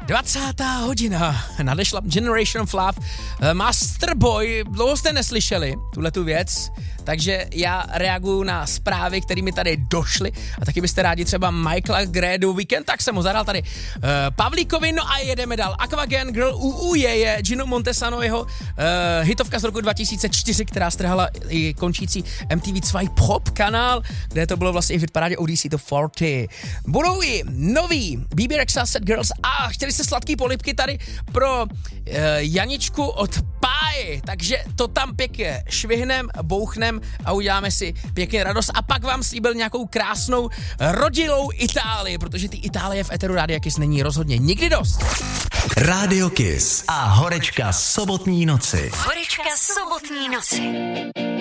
20. hodina, nadešla Generation of Love, Master Boy, dlouho jste neslyšeli tuhletu věc, takže já reaguju na zprávy, které mi tady došly a taky byste rádi třeba Michaela Gredu Weekend, tak jsem ho zadal tady Pavlíkovi, no a jedeme dál. Aquagen Girl je Gino Montesano, jeho hitovka z roku 2004, která strhala i končící MTV2 Pop kanál, kde to bylo vlastně i v hitparádě ODC to 40. Budou i nový BB Rexa Set Girls a chtěli se sladký polibky tady pro Janičku od Páji, takže to tam pěkně švihnem, bouchnem a uděláme si pěkně radost a pak vám slíbil nějakou krásnou rodilou Itálii, protože ty Itálie v eteru Rádia Kiss není rozhodně nikdy dost. Rádio Kiss a horečka sobotní noci. Horečka sobotní noci.